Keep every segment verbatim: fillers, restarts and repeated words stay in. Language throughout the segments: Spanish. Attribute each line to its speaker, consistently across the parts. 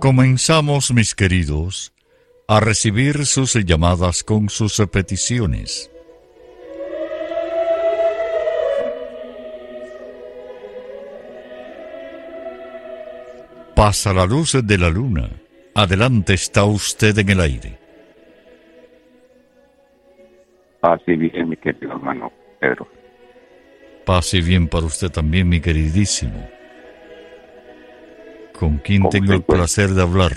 Speaker 1: Comenzamos, mis queridos, a recibir sus llamadas con sus peticiones. Pasa la luz de la luna. Adelante, está usted en el aire.
Speaker 2: Pase bien, mi querido hermano Pedro.
Speaker 1: Pase bien para usted también, mi queridísimo. ¿Con quién tengo el placer de hablar?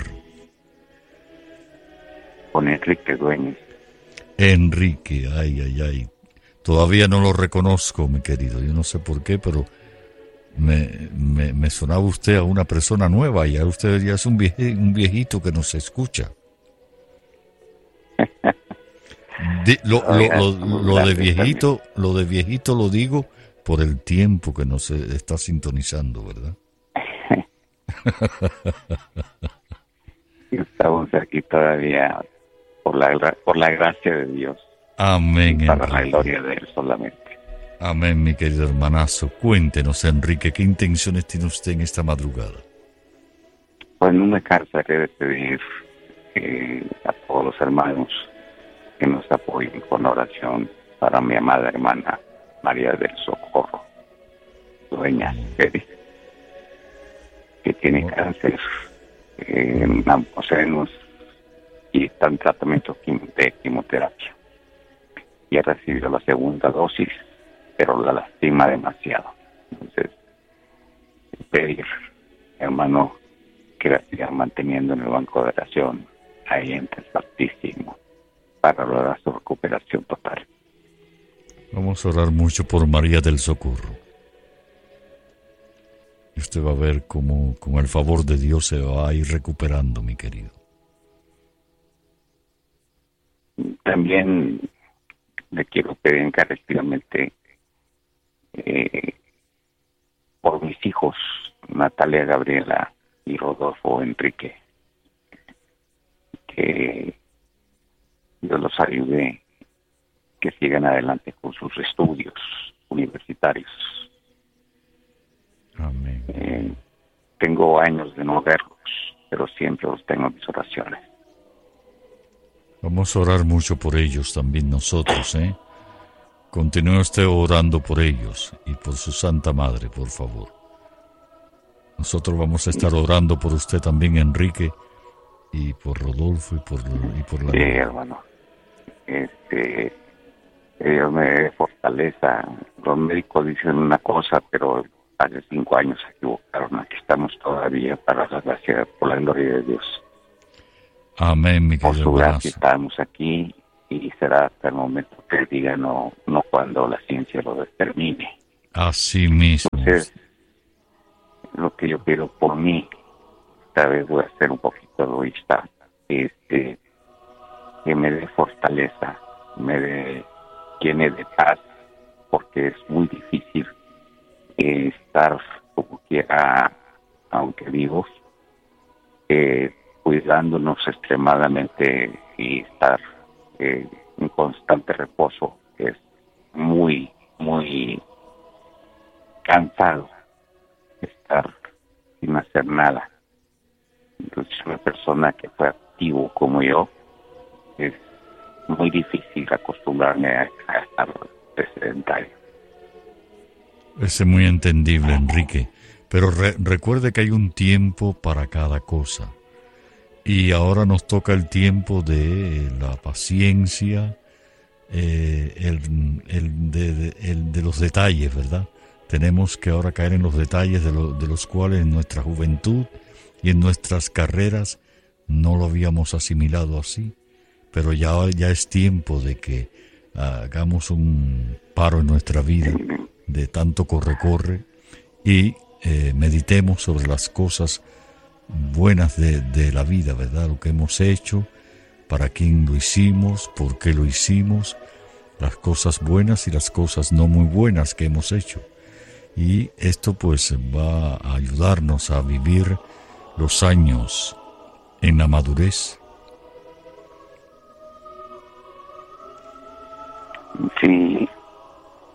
Speaker 2: Con Enrique Dueñas.
Speaker 1: Enrique, ay, ay, ay. Todavía no lo reconozco, mi querido. Yo no sé por qué, pero me, me, me sonaba usted a una persona nueva y a usted ya es un, vieje, un viejito que nos escucha. De, lo, lo, lo, lo de viejito, lo de viejito lo digo por el tiempo que nos está sintonizando, ¿verdad?
Speaker 2: Estamos aquí todavía por la, por la gracia de Dios.
Speaker 1: Amén.
Speaker 2: Para
Speaker 1: Enrique.
Speaker 2: la gloria de Él solamente.
Speaker 1: Amén, mi querido hermanazo. Cuéntenos, Enrique, ¿qué intenciones tiene usted en esta madrugada?
Speaker 2: Pues no me cansaré de pedir eh, a todos los hermanos que nos apoyen con oración para mi amada hermana María del Socorro Dueñas Pérez, que tiene cáncer eh, en ambos senos y está en tratamiento de quimioterapia. Y ha recibido la segunda dosis, pero la lastima demasiado. Entonces, pedir, hermano, que la sigan manteniendo en el banco de oración, ahí en el Santísimo, para lograr su recuperación total.
Speaker 1: Vamos a orar mucho por María del Socorro. Y usted va a ver cómo, con el favor de Dios, se va a ir recuperando, mi querido.
Speaker 2: También le quiero pedir encarecidamente eh, por mis hijos, Natalia, Gabriela y Rodolfo Enrique, que Dios los ayude, que sigan adelante con sus estudios universitarios.
Speaker 1: Amén.
Speaker 2: Eh, tengo años de no verlos, pero siempre los tengo en mis oraciones.
Speaker 1: Vamos a orar mucho por ellos también nosotros, ¿eh? Continúe usted orando por ellos y por su Santa Madre, por favor. Nosotros vamos a estar orando por usted también, Enrique, y por Rodolfo y por, y por la...
Speaker 2: Sí, hermano. Este, Dios me dé fortaleza. Los médicos dicen una cosa, pero hace cinco años se equivocaron. Aquí estamos todavía para la gracia, por la gloria de Dios.
Speaker 1: Amén, mi querido.
Speaker 2: Por su gracia estamos aquí y será hasta el momento que diga, no, no cuando la ciencia lo determine.
Speaker 1: Así mismo.
Speaker 2: Entonces, lo que yo pido por mí, esta vez voy a ser un poquito egoísta, este, que me dé fortaleza, me dé, llene de paz, porque es muy difícil eh, estar como quiera, aunque vivos, eh, cuidándonos extremadamente y estar eh, en constante reposo, que es muy, muy cansado estar sin hacer nada. Entonces, una persona que fue activo como yo, es muy difícil acostumbrarme a, a estar sedentario.
Speaker 1: Es muy entendible, Enrique, pero re- recuerde que hay un tiempo para cada cosa. Y ahora nos toca el tiempo de la paciencia, eh, el, el, de, de, el de los detalles, ¿verdad? Tenemos que ahora caer en los detalles de, lo, de los cuales en nuestra juventud y en nuestras carreras no lo habíamos asimilado así. Pero ya, ya es tiempo de que hagamos un paro en nuestra vida de tanto corre-corre y eh, meditemos sobre las cosas buenas de, de la vida, ¿verdad? Lo que hemos hecho, para quién lo hicimos, por qué lo hicimos, las cosas buenas y las cosas no muy buenas que hemos hecho. Y esto pues va a ayudarnos a vivir los años en la madurez.
Speaker 2: Sí,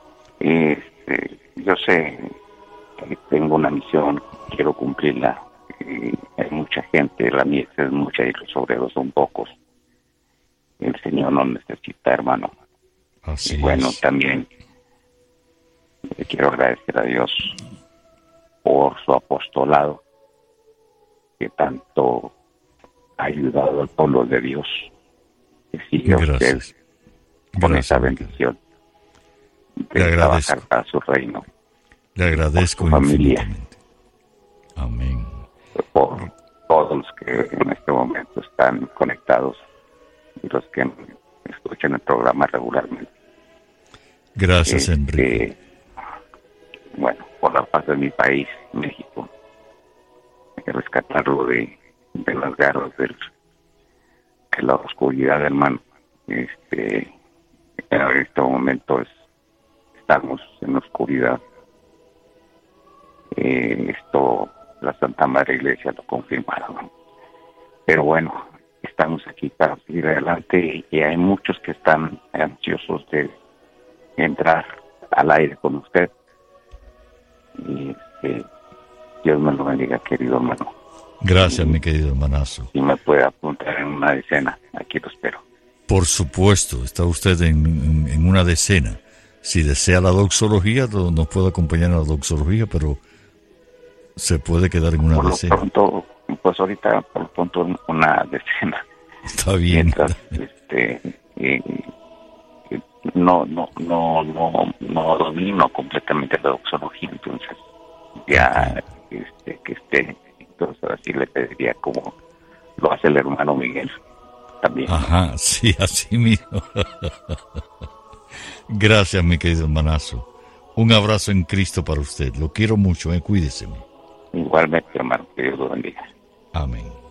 Speaker 2: este, yo sé que tengo una misión, quiero cumplirla eh, hay mucha gente, la mies es mucha y los obreros son pocos. El Señor nos necesita, hermano.
Speaker 1: Así
Speaker 2: y bueno,
Speaker 1: es.
Speaker 2: también le quiero agradecer a Dios por su apostolado, que tanto ha ayudado al pueblo de Dios, que sigue usted
Speaker 1: Gracias.
Speaker 2: con
Speaker 1: Gracias,
Speaker 2: esa
Speaker 1: mi querido.
Speaker 2: bendición de
Speaker 1: Le agradezco.
Speaker 2: trabajar para su reino,
Speaker 1: Le agradezco
Speaker 2: por su familia.
Speaker 1: infinitamente. Amén.
Speaker 2: por todos los que en este momento están conectados y los que escuchan el programa regularmente.
Speaker 1: Gracias,
Speaker 2: Este,
Speaker 1: Enrique.
Speaker 2: Bueno, por la paz de mi país, México, hay que rescatarlo de, de las garras del, de la oscuridad, hermano. Este, en este momento es, estamos en la oscuridad. Eh, esto, la Santa Madre Iglesia lo confirmaron. Pero bueno, estamos aquí para seguir adelante y hay muchos que están ansiosos de entrar al aire con usted. Y este, Dios me lo bendiga, querido hermano.
Speaker 1: Gracias, mi querido hermanazo.
Speaker 2: Si me puede apuntar en una decena, aquí lo espero.
Speaker 1: Por supuesto, está usted en, en, en una decena. Si desea la doxología, no- nos puede acompañar a la doxología, pero se puede quedar en una
Speaker 2: Por lo
Speaker 1: decena.
Speaker 2: pronto, pues ahorita, por lo pronto, una decena.
Speaker 1: Está bien.
Speaker 2: Mientras, este, eh, eh, no, no, no, no, no domino completamente la doxología, entonces ya, este, que esté, entonces así le pediría como lo hace el hermano Miguel también.
Speaker 1: Ajá, sí, así mismo. Gracias, mi querido hermanazo. Un abrazo en Cristo para usted. Lo quiero mucho, eh. Cuídese.
Speaker 2: Igualmente, hermano, que Dios lo bendiga.
Speaker 1: Amén.